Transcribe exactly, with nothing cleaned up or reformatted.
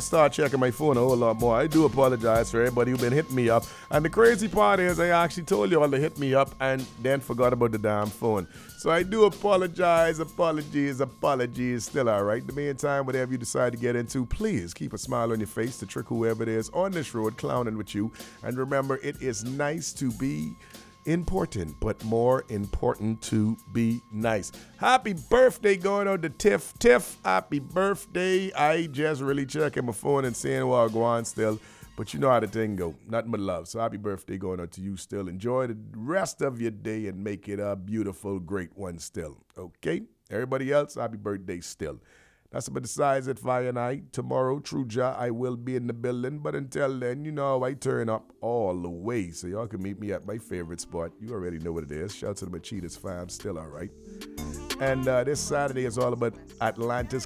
start checking my phone a whole lot more. I do apologize for everybody who's been hitting me up. And the crazy part is I actually told you all to hit me up and then forgot about the damn phone. So I do apologize, apologies, apologies. Still all right. In the meantime, whatever you decide to get into, please keep a smile on your face to trick whoever it is on this road clowning with you. And remember, it is nice to be important, but more important to be nice. Happy birthday going on to Tiff. Tiff, happy birthday. I just really checking my phone and seeing what I go on still. But you know how the thing go. Nothing but love. So happy birthday going on to you still. Enjoy the rest of your day and make it a beautiful, great one still. Okay? Everybody else, happy birthday still. That's about the size at Fire Night. Tomorrow, True Ja, I will be in the building. But until then, you know, I turn up all the way. So y'all can meet me at my favorite spot. You already know what it is. Shout out to the Machitas fam. Still all right. And uh, this Saturday is all about Atlantis